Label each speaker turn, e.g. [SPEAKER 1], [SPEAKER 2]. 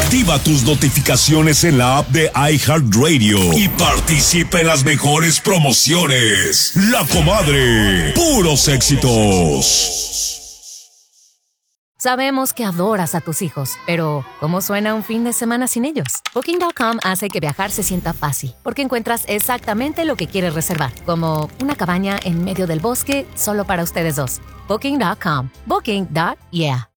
[SPEAKER 1] Activa tus notificaciones en la app de iHeartRadio y participa en las mejores promociones. La Comadre, puros éxitos.
[SPEAKER 2] Sabemos que adoras a tus hijos, pero ¿cómo suena un fin de semana sin ellos? Booking.com hace que viajar se sienta fácil, porque encuentras exactamente lo que quieres reservar, como una cabaña en medio del bosque solo para ustedes dos. Booking.com. Booking.yeah.